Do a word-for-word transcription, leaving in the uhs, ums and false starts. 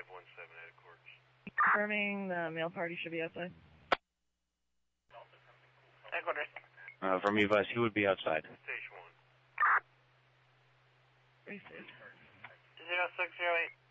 five one seven headquarters. Confirming the male party should be outside. Headquarters. Uh, from you, Vice, who would be outside? Station one. Racist. Zero six zero eight.